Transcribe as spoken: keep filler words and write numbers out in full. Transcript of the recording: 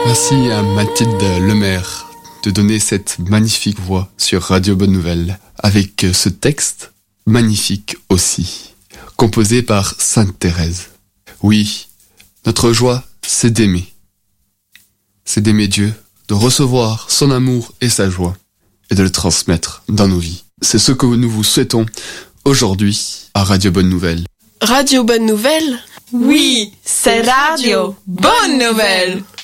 Merci à Mathilde Lemaire de donner cette magnifique voix sur Radio Bonne Nouvelle, avec ce texte magnifique aussi, composé par Sainte Thérèse. Oui, notre joie, c'est d'aimer. C'est d'aimer Dieu, de recevoir son amour et sa joie, et de le transmettre dans nos vies. C'est ce que nous vous souhaitons aujourd'hui à Radio Bonne Nouvelle. Radio Bonne Nouvelle ? Oui, c'est Radio Bonne Nouvelle.